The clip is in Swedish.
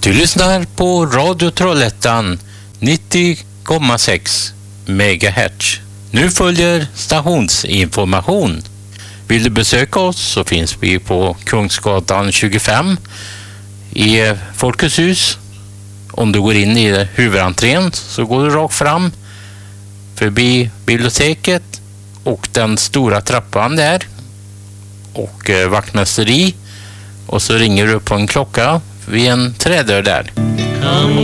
Du lyssnar på Radio Trollhättan 90,6 MHz. Nu följer stationsinformation. Vill du besöka oss så finns vi på Kungsgatan 25 i Folkets hus. Om du går in i huvudentrén så går du rakt fram förbi biblioteket och den stora trappan där och vaktmästeri, och så ringer du på en klocka vid en trädörr där.